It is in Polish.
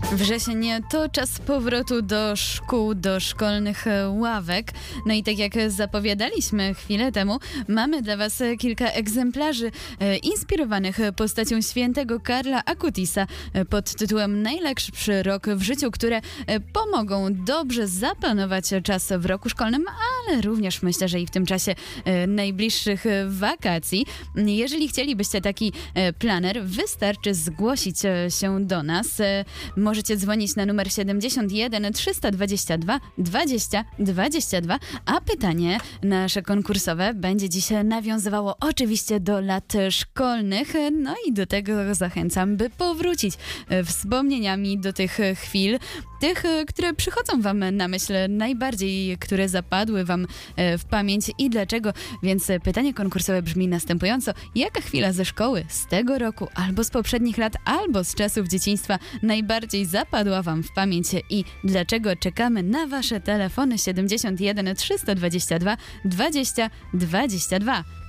Wrzesień to czas powrotu do szkół, do szkolnych ławek. No i tak jak zapowiadaliśmy chwilę temu, mamy dla Was kilka egzemplarzy inspirowanych postacią świętego Karla Akutisa pod tytułem Najlepszy rok w życiu, które pomogą dobrze zaplanować czas w roku szkolnym, ale również myślę, że i w tym czasie najbliższych wakacji. Jeżeli chcielibyście taki planer, wystarczy zgłosić się do nas. Możecie dzwonić na numer 71 322 20 22, a pytanie nasze konkursowe będzie dziś nawiązywało oczywiście do lat szkolnych, no i do tego zachęcam, by powrócić wspomnieniami do tych chwil, tych, które przychodzą Wam na myśl najbardziej, które zapadły Wam w pamięć i dlaczego. Więc pytanie konkursowe brzmi następująco: jaka chwila ze szkoły, z tego roku, albo z poprzednich lat, albo z czasów dzieciństwa najbardziej zapadła Wam w pamięć i dlaczego? Czekamy na Wasze telefony 71 322 20 22.